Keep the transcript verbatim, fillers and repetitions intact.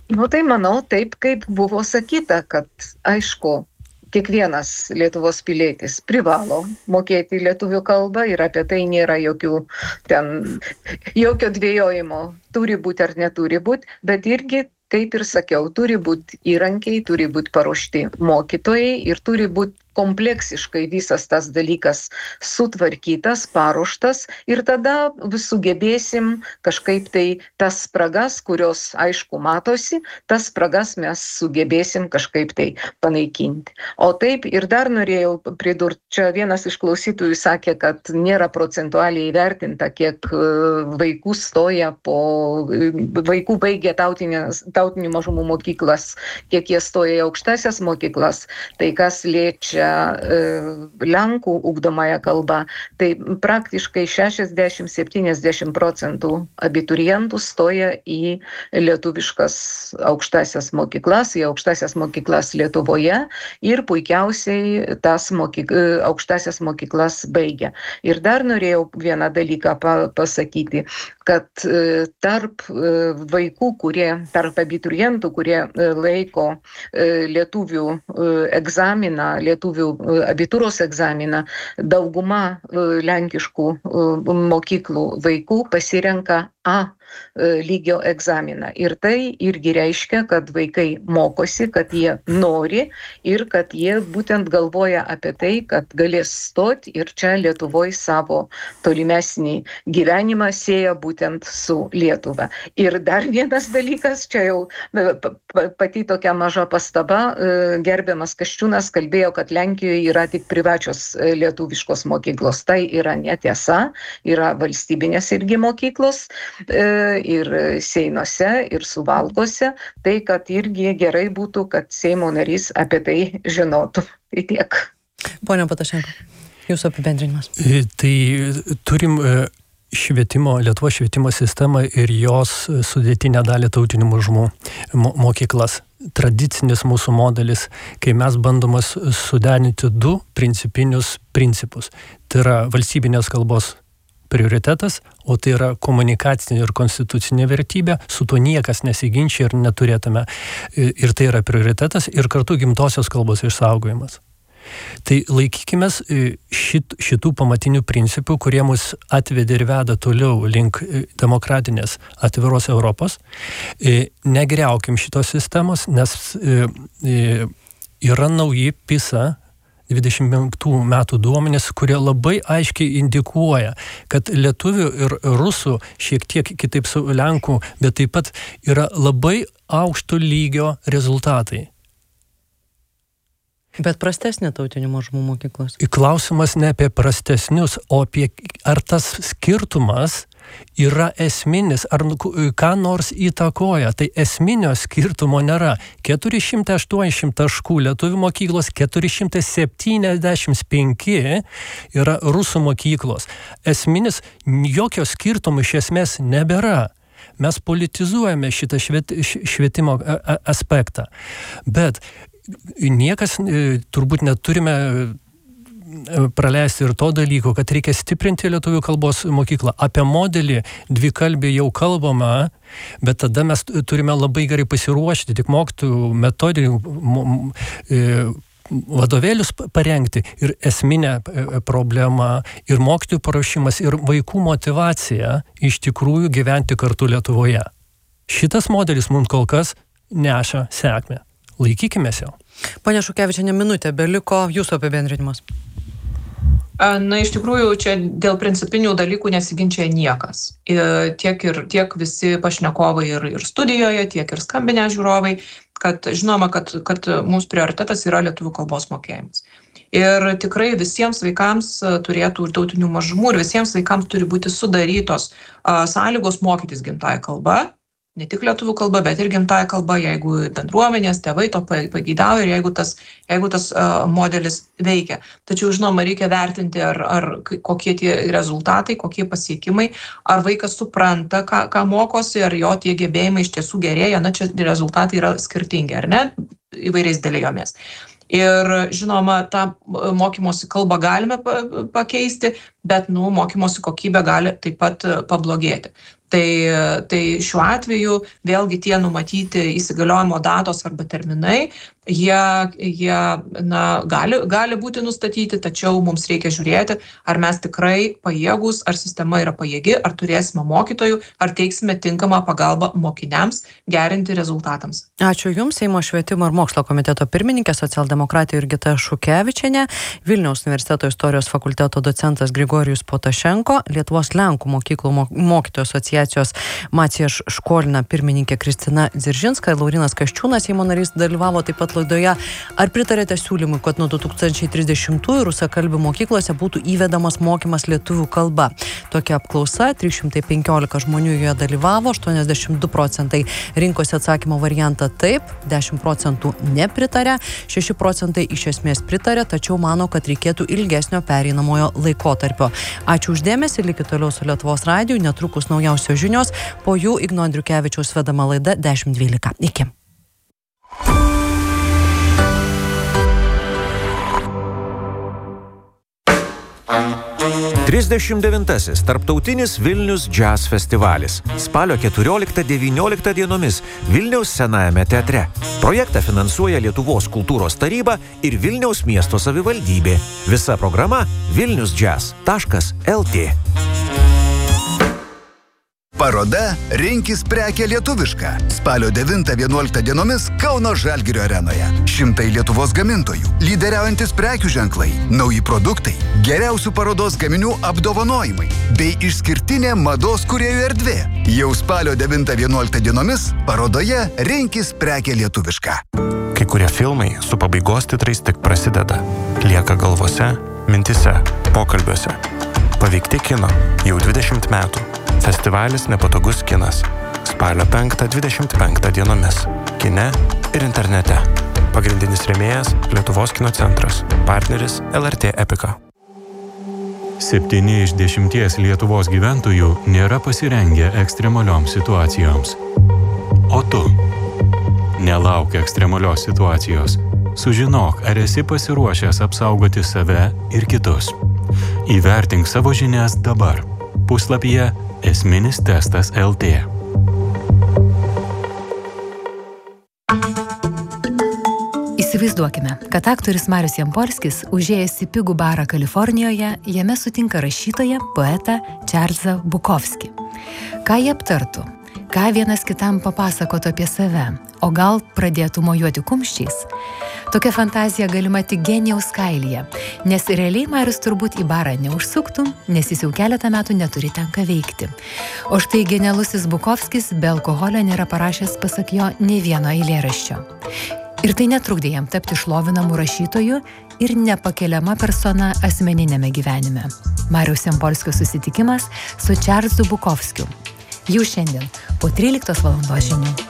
Nu tai manau taip, kaip buvo sakyta, kad aišku, kiekvienas Lietuvos pilietis privalo mokėti lietuvių kalbą ir apie tai nėra jokių ten, jokio dvejojimo, turi būti ar neturi būti, bet irgi, kaip ir sakiau, turi būti įrankiai, turi būti paruošti mokytojai ir turi būti kompleksiškai visas tas dalykas sutvarkytas, paruoštas ir tada sugebėsim kažkaip tai tas spragas, kurios aišku matosi, tas spragas mes sugebėsim kažkaip tai panaikinti. O taip ir dar norėjau pridurti, čia vienas iš klausytojų sakė, kad nėra procentualiai įvertinta, kiek vaikų stoja po, vaikų baigia tautinių mažumų mokyklas, kiek jie stoja į aukštasias mokyklas, tai kas liečia Lenkų ugdomąją kalbą, tai praktiškai šešiasdešimt iki septyniasdešimt procentų abiturientų stoja į lietuviškas aukštasias mokyklas, į aukštasias mokyklas Lietuvoje ir puikiausiai tas mokyk, aukštasias mokyklas baigia. Ir dar norėjau vieną dalyką pasakyti, kad tarp vaikų, kurie, tarp abiturientų, kurie laiko lietuvių egzaminą, lietuvių abitūros egzaminą, dauguma lenkiškų mokyklų vaikų pasirenka A lygio egzaminą. Ir tai irgi reiškia, kad vaikai mokosi, kad jie nori ir kad jie būtent galvoja apie tai, kad galės stoti ir čia Lietuvoje savo tolimesnį gyvenimą sieja būtent su Lietuva. Ir dar vienas dalykas, čia jau pati tokia maža pastaba, gerbiamas Kasčiūnas kalbėjo, kad Lenkijoje yra tik privačios lietuviškos mokyklos. Tai yra netiesa, yra valstybinės irgi mokyklos, ir Seinuose, ir Suvalkuose, tai kad irgi gerai būtų, kad Seimo narys apie tai žinotų. Tai tiek. Pone Patašenko, jūsų apibendrinimas. Tai turim švietimo, Lietuvos švietimo sistemą ir jos sudėtinę dalį tautinių mažumų mokyklas. Tradicinis mūsų modelis, kai mes bandomas suderinti du principinius principus. Tai yra valstybinės kalbos prioritetas, o tai yra komunikacinė ir konstitucinė vertybė, su tuo niekas nesiginčia ir neturėtume. Ir tai yra prioritetas ir kartu gimtosios kalbos išsaugojimas. Tai laikykimės šit, šitų pamatinių principų, kurie mus atvedė ir veda toliau link demokratinės atviros Europos. Negriaukim šitos sistemos, nes yra nauji PISA dvidešimt penktų metų duomenys, kurie labai aiškiai indikuoja, kad lietuvių ir rusų, šiek tiek kitaip su lenkų, bet taip pat yra labai aukšto lygio rezultatai. Bet prastesnė tautinių mažumų mokyklos. Klausimas ne apie prastesnius, o apie ar tas skirtumas yra esminis, ar ką nors įtakoja. Tai esminio skirtumo nėra. keturi šimtai aštuoniasdešimt taškų lietuvių mokyklos, keturi šimtai septyniasdešimt penki yra rusų mokyklos. Esminis jokio skirtumo iš esmės nebėra. Mes politizuojame šitą švietimo aspektą. Bet niekas turbūt neturime praleisti ir to dalyko, kad reikia stiprinti lietuvių kalbos mokyklą. Apie modelį dvikalbį jau kalbama, bet tada mes turime labai gerai pasiruošti, tik mokytojų metodinių vadovėlius parengti ir esminę problemą, ir mokytojų paruošimas, ir vaikų motyvacija iš tikrųjų gyventi kartu Lietuvoje. Šitas modelis mums kol kas neša sėkmę. Laikykimės jau. Ponia Šukevičienė, minutė beliko, jūsų apibendrinimas. Na, iš tikrųjų, čia dėl principinių dalykų nesiginčia niekas. Tiek, ir, tiek visi pašnekovai ir, ir studijoje, tiek ir skambinę žiūrovai, kad žinoma, kad, kad mūsų prioritetas yra lietuvių kalbos mokėjimas. Ir tikrai visiems vaikams turėtų ir tautinių mažumų, ir visiems vaikams turi būti sudarytos a, sąlygos mokytis gimtąją kalbą. Ne tik lietuvių kalba, bet ir gimtąją kalbą, jeigu bendruomenės, tėvai to pageidauja ir jeigu tas, jeigu tas uh, modelis veikia. Tačiau, žinoma, reikia vertinti, ar, ar kokie tie rezultatai, kokie pasiekimai, ar vaikas supranta, ką, ką mokosi, ar jo tie gebėjimai iš tiesų gerėja. Na, čia rezultatai yra skirtingi, ar ne? Įvairiais dėliomis. Ir, žinoma, tą mokymosi kalbą galime pakeisti, bet, nu, mokymosi kokybė gali taip pat pablogėti. Tai, tai šiuo atveju vėlgi tie numatyti įsigaliojimo datos arba terminai, jie, jie na, gali, gali būti nustatyti, tačiau mums reikia žiūrėti, ar mes tikrai pajėgus, ar sistema yra pajėgi, ar turėsime mokytojų, ar teiksime tinkamą pagalbą mokiniams gerinti rezultatams. Ačiū Jums, Seimo švietimo ir mokslo komiteto pirmininkė, socialdemokratė Jurgita Šukevičienė, Vilniaus universiteto istorijos fakulteto docentas Grigorijus Potašenko, Lietuvos Lenkų mokyklų mokytojų asociacijos Macijaš Školina pirmininkė Kristina Dziržinska ir Laurinas Kasčiūnas, Seimo narys, dalyvavo taip pat laidoje. Ar pritarėte siūlymui, kad nuo du tūkstančiai trisdešimtųjų rusakalbių mokyklose būtų įvedamas mokymas lietuvių kalba? Tokia apklausa, trys šimtai penkiolika žmonių joje dalyvavo, aštuoniasdešimt du procentai rinkosi atsakymo variantą taip, dešimt procentų nepritarė, šeši procentai iš esmės pritarė, tačiau mano, kad reikėtų ilgesnio pereinamojo laikotarpio. Ačiū uždėmesį, likite toliau su Lietuvos radiju, netrukus naujausios žinios, po jų Igno Andriukevičiaus vedama laida dešimt dvylika. Iki. trisdešimt devintasis Tarptautinis Vilnius Jazz festivalis. Spalio keturioliktą devynioliktą dienomis Vilniaus Senajame teatre. Projektą finansuoja Lietuvos kultūros taryba ir Vilniaus miesto savivaldybė. Visa programa vilnius jazz taškas el tė. Paroda Rinkis prekę lietuvišką. Spalio devintą vienuoliktą dienomis Kauno Žalgirio arenoje. Šimtai Lietuvos gamintojų, lyderiaujantis prekių ženklai, nauji produktai, geriausių parodos gaminių apdovanojimai bei išskirtinė mados kūrėjų erdvė. Jau spalio devintą vienuoliktą dienomis parodoje Rinkis prekę lietuvišką. Kai kurie filmai su pabaigos titrais tik prasideda. Lieka galvose, mintise, pokalbiuose. Paveikti kino jau dvidešimt metų. Festivalis Nepatogus kinas. Spalio penktą dvidešimt penktą dienomis. Kine ir internete. Pagrindinis rėmėjas Lietuvos kino centras. Partneris el er tė Epika. Septyni iš dešimties Lietuvos gyventojų nėra pasirengę ekstremalioms situacijoms. O tu? Nelauk ekstremalios situacijos. Sužinok, ar esi pasiruošęs apsaugoti save ir kitus. Įvertink savo žinias dabar. Puslapyje esminis testas el tė. Įsivaizduokime, kad aktorius Marius Jampolskis, užėjęs į pigų barą Kalifornijoje, jame sutinka rašytoją, poetą Čarlzą Bukovskį. Ką jie aptartų? Ką vienas kitam papasakotų apie save? O gal pradėtų mojuoti kumščiais? Tokia fantazija galima tik genijaus kailyje, nes realiai Marius turbūt į barą neužsuktų, nes jis jau keletą metų neturi ten ką veikti. O štai genialusis Bukovskis be alkoholio nėra parašęs, pasak jo, nei vieno eilėraščio. Ir tai netrukdė jam tapti šlovinamu rašytoju ir nepakeliama persona asmeninėme gyvenime. Mariaus Jampolskio susitikimas su Čarlzu Bukovskiu. Jau šiandien po tryliktos valandos žinių.